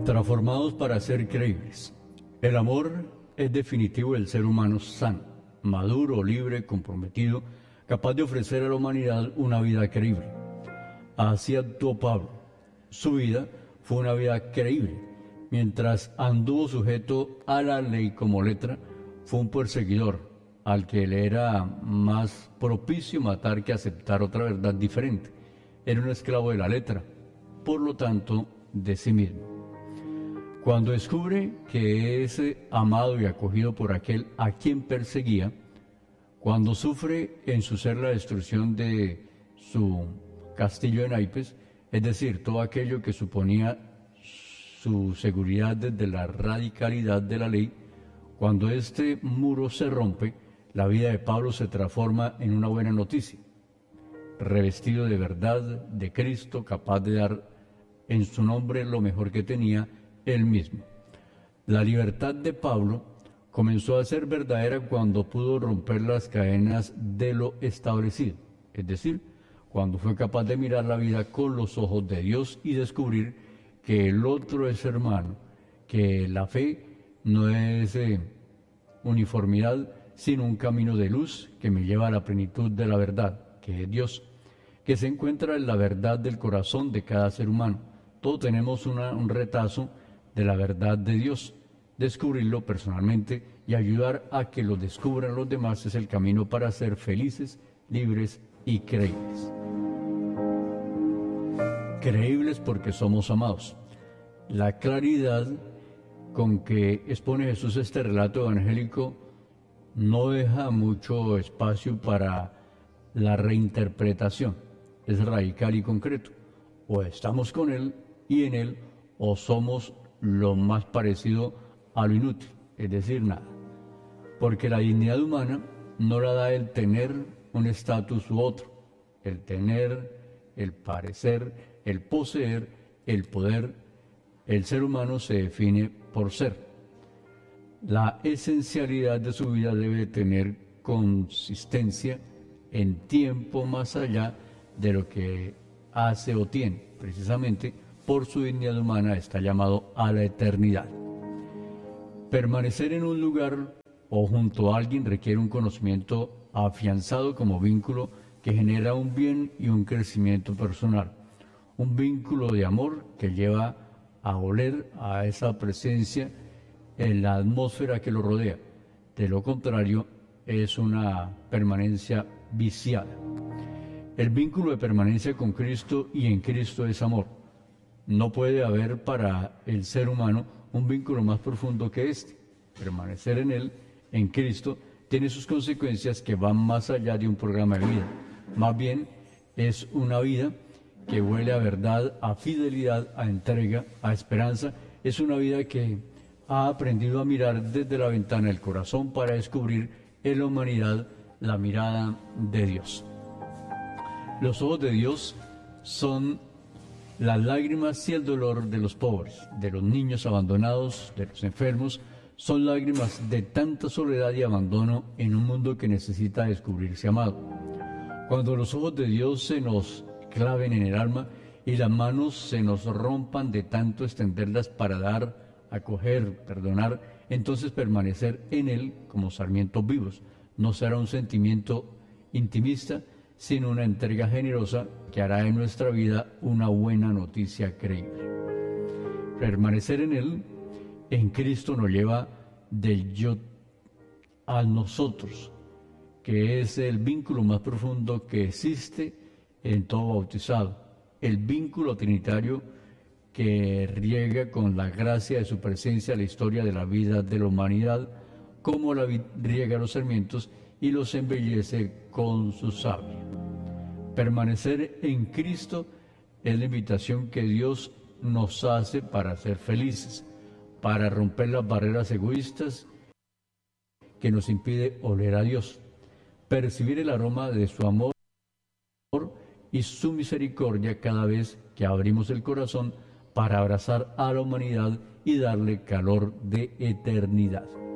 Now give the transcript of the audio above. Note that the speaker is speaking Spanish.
Transformados para ser creíbles. El amor es definitivo del ser humano sano, maduro, libre, comprometido, capaz de ofrecer a la humanidad una vida creíble. Así actuó Pablo. Su vida fue una vida creíble. Mientras anduvo sujeto a la ley como letra, fue un perseguidor, al que le era más propicio matar que aceptar otra verdad diferente. Era un esclavo de la letra, por lo tanto, de sí mismo. Cuando descubre que es amado y acogido por aquel a quien perseguía, cuando sufre en su ser la destrucción de su castillo de naipes, es decir, todo aquello que suponía su seguridad desde la radicalidad de la ley, cuando este muro se rompe, la vida de Pablo se transforma en una buena noticia. Revestido de verdad, de Cristo, capaz de dar en su nombre lo mejor que tenía él mismo. La libertad de Pablo comenzó a ser verdadera cuando pudo romper las cadenas de lo establecido, es decir, cuando fue capaz de mirar la vida con los ojos de Dios y descubrir que el otro es hermano, que la fe no es uniformidad, sino un camino de luz que me lleva a la plenitud de la verdad, que es Dios, que se encuentra en la verdad del corazón de cada ser humano. Todos tenemos un retazo de la verdad de Dios. Descubrirlo personalmente y ayudar a que lo descubran los demás es el camino para ser felices, libres y creíbles. Creíbles porque somos amados. La claridad con que expone Jesús este relato evangélico no deja mucho espacio para la reinterpretación. Es radical y concreto. O estamos con Él y en Él, o somos lo más parecido a lo inútil, es decir, nada. Porque la dignidad humana no la da el tener un estatus u otro, el tener, el parecer, el poseer, el poder. El ser humano se define por ser. La esencialidad de su vida debe tener consistencia en tiempo más allá de lo que hace o tiene. Precisamente por su dignidad humana está llamado a la eternidad. Permanecer en un lugar o junto a alguien requiere un conocimiento afianzado como vínculo que genera un bien y un crecimiento personal. Un vínculo de amor que lleva a oler a esa presencia en la atmósfera que lo rodea. De lo contrario, es una permanencia viciada. El vínculo de permanencia con Cristo y en Cristo es amor. No puede haber para el ser humano un vínculo más profundo que este. Permanecer en Él, en Cristo, tiene sus consecuencias que van más allá de un programa de vida. Más bien, es una vida que huele a verdad, a fidelidad, a entrega, a esperanza. Es una vida que ha aprendido a mirar desde la ventana del corazón para descubrir en la humanidad la mirada de Dios. Los ojos de Dios son las lágrimas y el dolor de los pobres, de los niños abandonados, de los enfermos. Son lágrimas de tanta soledad y abandono en un mundo que necesita descubrirse amado. Cuando los ojos de Dios se nos claven en el alma y las manos se nos rompan de tanto extenderlas para dar, acoger, perdonar, entonces permanecer en Él como sarmientos vivos no será un sentimiento intimista, sino una entrega generosa que hará de nuestra vida una buena noticia creíble. Permanecer en Él, en Cristo, nos lleva del yo a nosotros, que es el vínculo más profundo que existe en todo bautizado, el vínculo trinitario que riega con la gracia de su presencia la historia de la vida de la humanidad, como la riega los sarmientos y los embellece con su savia. Permanecer en Cristo es la invitación que Dios nos hace para ser felices, para romper las barreras egoístas que nos impide oler a Dios, percibir el aroma de su amor y su misericordia cada vez que abrimos el corazón para abrazar a la humanidad y darle calor de eternidad.